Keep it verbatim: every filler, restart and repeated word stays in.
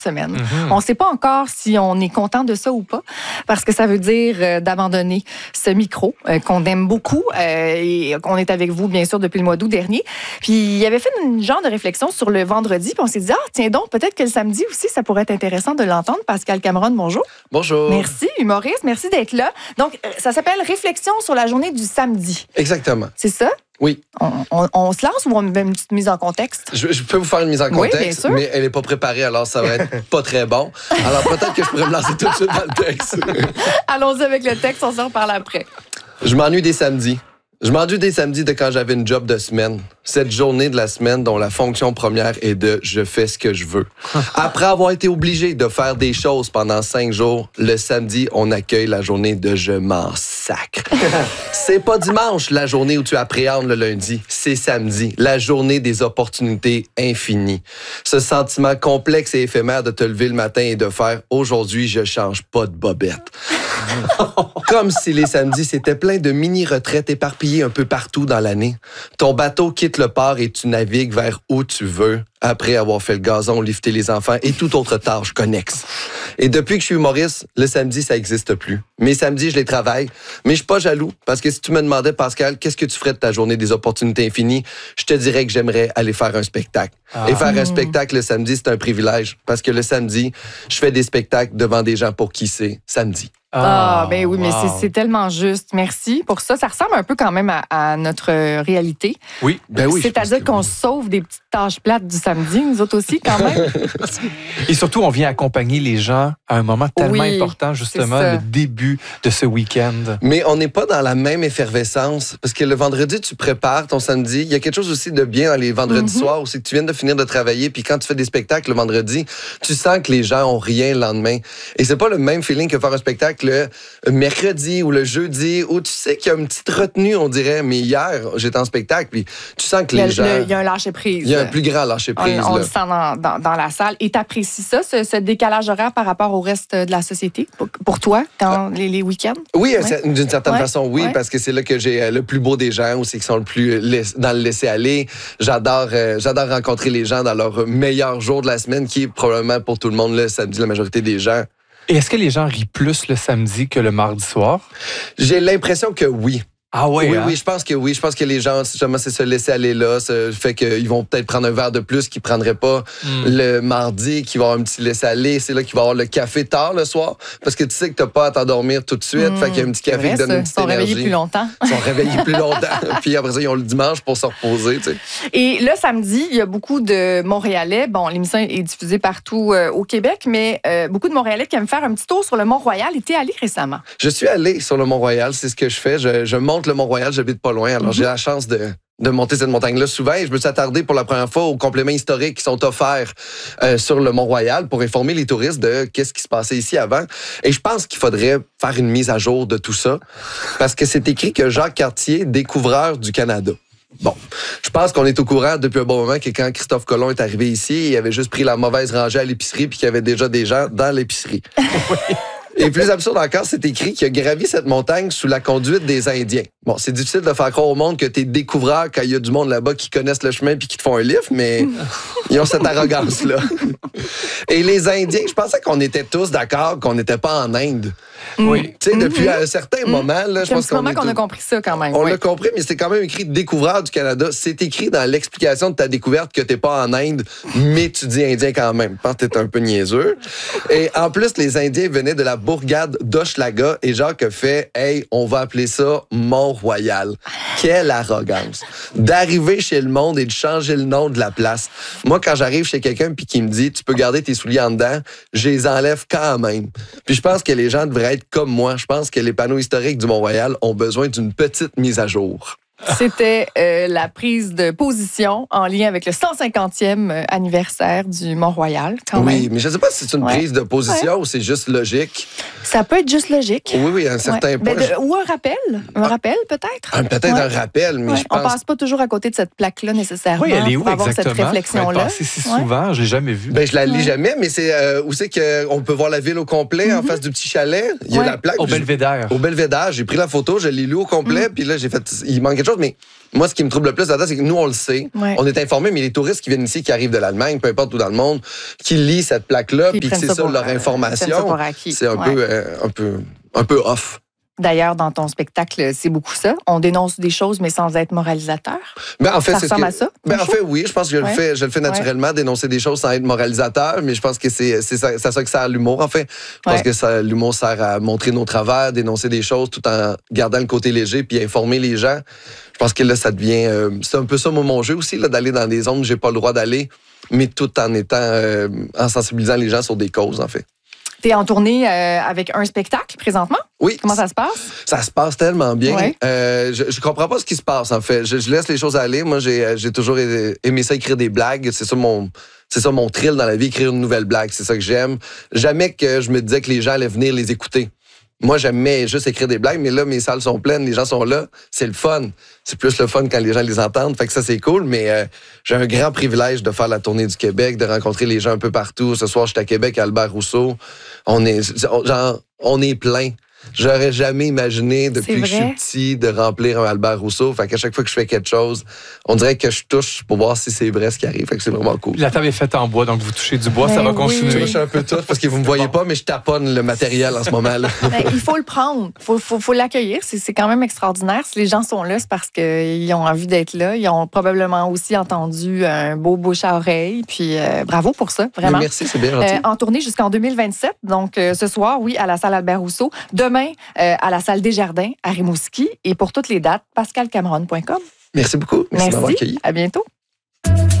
semaine. Mm-hmm. On ne sait pas encore si on est content de ça ou pas, parce que ça veut dire euh, d'abandonner ce micro euh, qu'on aime beaucoup euh, et qu'on est avec vous, bien sûr, depuis le mois d'août dernier. Puis, il avait fait une genre de réflexion sur le vendredi, puis on s'est dit, ah, tiens donc, peut-être que le samedi aussi, ça pourrait être intéressant de l'entendre. Pascal Cameron, bonjour. Bonjour. Merci, humoriste, merci d'être là. Donc, ça s'appelle Réflexion sur la journée du samedi. Exactement. C'est ça? Oui. On, on, on se lance ou on met une petite mise en contexte? Je, je peux vous faire une mise en contexte, oui, bien sûr. Mais elle n'est pas préparée, alors ça va être pas très bon. Alors peut-être que je pourrais me lancer tout de suite dans le texte. Allons-y avec le texte, on s'en reparle après. Je m'ennuie des samedis. Je m'ennuie des samedis de quand j'avais une job de semaine. Cette journée de la semaine dont la fonction première est de « je fais ce que je veux ». Après avoir été obligé de faire des choses pendant cinq jours, le samedi, on accueille la journée de « je m'en sacre ». C'est pas dimanche, la journée où tu appréhendes le lundi. C'est samedi, la journée des opportunités infinies. Ce sentiment complexe et éphémère de te lever le matin et de faire « aujourd'hui, je change pas de bobette ». Comme si les samedis, c'était plein de mini-retraites éparpillées un peu partout dans l'année. Ton bateau quitte le port et tu navigues vers où tu veux, après avoir fait le gazon, lifter les enfants et toute autre tâche connexe. Et depuis que je suis humoriste, le samedi, ça n'existe plus. Mes samedis, je les travaille, mais je suis pas jaloux, parce que si tu me demandais, Pascal, qu'est-ce que tu ferais de ta journée des opportunités infinies, je te dirais que j'aimerais aller faire un spectacle. Ah. Et faire un spectacle le samedi, c'est un privilège, parce que le samedi, je fais des spectacles devant des gens pour qui c'est samedi. Ah, ben oui, wow. mais c'est, c'est tellement juste. Merci pour ça. Ça ressemble un peu quand même à, à notre réalité. Oui, ben oui. C'est-à-dire qu'on oui. sauve des petites tâches plates du samedi, nous autres aussi, quand même. Et surtout, on vient accompagner les gens à un moment tellement oui, important, justement, le début de ce week-end. Mais on n'est pas dans la même effervescence, parce que le vendredi, tu prépares ton samedi. Il y a quelque chose aussi de bien dans les vendredis mm-hmm. soirs, c'est que tu viens de finir de travailler, puis quand tu fais des spectacles le vendredi, tu sens que les gens ont rien le lendemain. Et c'est pas le même feeling que faire un spectacle le mercredi ou le jeudi, où tu sais qu'il y a une petite retenue, on dirait. Mais hier, j'étais en spectacle, puis tu sens que les le, gens... Il y a un lâcher-prise. Il y a un plus grand lâcher-prise. On, on le sent dans, dans, dans la salle. Et t'apprécies ça, ce, ce décalage horaire par rapport au reste de la société, pour, pour toi, quand ah. les, les week-ends? Oui, ouais. d'une certaine ouais. façon, oui, ouais. parce que c'est là que j'ai le plus beau des gens, ou c'est qu'ils sont le plus laisse, dans le laisser-aller. J'adore, euh, j'adore rencontrer les gens dans leur meilleur jour de la semaine, qui est probablement pour tout le monde le samedi, la majorité des gens. Et est-ce que les gens rient plus le samedi que le mardi soir? J'ai l'impression que oui. Ah oui, oui, hein? oui, je pense que oui. Je pense que les gens, justement, c'est se laisser aller là. Ça fait qu'ils vont peut-être prendre un verre de plus qu'ils ne prendraient pas mm. le mardi, qu'ils vont avoir un petit laisser-aller. C'est là qu'il va avoir le café tard le soir, parce que tu sais que tu n'as pas à t'endormir tout de suite. Mm. Fait qu'il y a un petit café vrai, qui donne ça. une petite Ils sont énergie. réveillés plus longtemps. Ils sont réveillés plus longtemps. Puis après ça, ils ont le dimanche pour se reposer. Tu sais. Et le samedi, il y a beaucoup de Montréalais. Bon, l'émission est diffusée partout euh, au Québec, mais euh, beaucoup de Montréalais qui aiment faire un petit tour sur le Mont-Royal. Et tu es allé récemment? Je suis allé sur le Mont-Royal. C'est ce que je fais. Je, je monte le Mont-Royal. J'habite pas loin. Alors, mm-hmm. j'ai la chance de, de monter cette montagne-là souvent. Et je me suis attardé pour la première fois aux compléments historiques qui sont offerts euh, sur le Mont-Royal pour informer les touristes de qu'est-ce qui se passait ici avant. Et je pense qu'il faudrait faire une mise à jour de tout ça, parce que c'est écrit que Jacques Cartier, découvreur du Canada. Bon, je pense qu'on est au courant depuis un bon moment que quand Christophe Colomb est arrivé ici, il avait juste pris la mauvaise rangée à l'épicerie puis qu'il y avait déjà des gens dans l'épicerie. Et plus absurde encore, c'est écrit qu'il a gravi cette montagne sous la conduite des Indiens. Bon, c'est difficile de faire croire au monde que t'es découvreur quand il y a du monde là-bas qui connaissent le chemin puis qui te font un lift, mais ils ont cette arrogance-là. Et les Indiens, je pensais qu'on était tous d'accord qu'on n'était pas en Inde. Oui. Tu sais, depuis mm-hmm. un certain moment, là, je pense qu'on moment qu'on a compris ça quand même. On oui. l'a compris, mais c'est quand même écrit découvreur du Canada. C'est écrit dans l'explication de ta découverte que t'es pas en Inde, mais tu dis Indien quand même. Je pense que t'es un peu niaiseux. Et en plus, les Indiens venaient de la bourgade d'Hochelaga et Jacques a fait « Hey, on va appeler ça Mont-Royal ». Quelle arrogance d'arriver chez le monde et de changer le nom de la place. Moi, quand j'arrive chez quelqu'un puis qui me dit « Tu peux garder tes souliers en dedans », je les enlève quand même. Puis je pense que les gens devraient être comme moi. Je pense que les panneaux historiques du Mont-Royal ont besoin d'une petite mise à jour. C'était euh, la prise de position en lien avec le cent cinquantième anniversaire du Mont-Royal, quand oui, même. mais je ne sais pas si c'est une ouais. prise de position ouais. ou c'est juste logique. Ça peut être juste logique. Oui, oui, à un certain ouais. point. Ben de, ou un rappel. Un ah, rappel, peut-être. Un, peut-être ouais. un rappel, mais ouais. je pense... On passe pas toujours à côté de cette plaque-là, nécessairement. Oui, elle est où pour avoir exactement? cette réflexion-là. C'est si souvent, ouais. je l'ai jamais vue. Ben, je la lis ouais. jamais, mais c'est euh, où c'est qu'on peut voir la ville au complet, mm-hmm. en face du petit chalet. Il y a ouais. la plaque. Au Belvédère. Au Belvédère. J'ai pris la photo, je l'ai lu au complet, mm. puis là, j'ai fait... Il manque quelque chose. chose, mais moi, ce qui me trouble le plus là-dedans, c'est que nous, on le sait, ouais. on est informés, mais les touristes qui viennent ici, qui arrivent de l'Allemagne, peu importe où dans le monde, qui lisent cette plaque-là, puis que c'est ça, ça leur information, c'est un, ouais. peu, euh, un, peu, un peu off. D'ailleurs, dans ton spectacle, c'est beaucoup ça. On dénonce des choses, mais sans être moralisateur. Ben, en fait, ça c'est ressemble que, à ça? Ben, en fait, oui. Je pense que je, ouais. le, fais, je le fais naturellement, ouais. dénoncer des choses sans être moralisateur, mais je pense que c'est, c'est, ça, c'est ça que sert l'humour, en fait. Je pense ouais. que ça, l'humour sert à montrer nos travers, dénoncer des choses tout en gardant le côté léger puis informer les gens. Je pense que là, ça devient... Euh, c'est un peu ça, moi, mon jeu aussi, là, d'aller dans des zones où j'ai pas le droit d'aller, mais tout en étant... Euh, en sensibilisant les gens sur des causes, en fait. Tu es en tournée euh, avec un spectacle présentement? Oui. Comment ça se passe? Ça se passe tellement bien. Ouais. Euh, je, je comprends pas ce qui se passe, en fait. Je, je laisse les choses aller. Moi, j'ai, j'ai toujours aimé ça, écrire des blagues. C'est ça mon... C'est ça mon thrill dans la vie, écrire une nouvelle blague. C'est ça que j'aime. Jamais que je me disais que les gens allaient venir les écouter. Moi, j'aimais juste écrire des blagues, mais là, mes salles sont pleines, les gens sont là. C'est le fun. C'est plus le fun quand les gens les entendent. Fait que ça, c'est cool, mais euh, j'ai un grand privilège de faire la tournée du Québec, de rencontrer les gens un peu partout. Ce soir, je suis à Québec, à Albert Rousseau. On est, genre, on est plein. J'aurais jamais imaginé, depuis que je suis petit, de remplir un Albert Rousseau. Fait qu'à chaque fois que je fais quelque chose, on dirait que je touche pour voir si c'est vrai ce qui arrive. Fait que c'est vraiment cool. La table est faite en bois, donc vous touchez du bois, ben ça va oui. continuer. Je touche un peu tout parce que vous me voyez bon. pas, mais je taponne le matériel en ce moment. Là. Ben, il faut le prendre. Il faut, faut, faut l'accueillir. C'est, c'est quand même extraordinaire. Si les gens sont là, c'est parce qu'ils ont envie d'être là. Ils ont probablement aussi entendu un beau bouche à oreille. Puis euh, bravo pour ça, vraiment. Mais merci, c'est bien gentil. Euh, en tournée jusqu'en deux mille vingt-sept. Donc euh, ce soir, oui, à la salle Albert Rousseau. Demain, euh, à la salle Desjardins à Rimouski. Et pour toutes les dates, pascal cameron point com. Merci beaucoup. Merci, Merci. de m'avoir accueilli. À bientôt.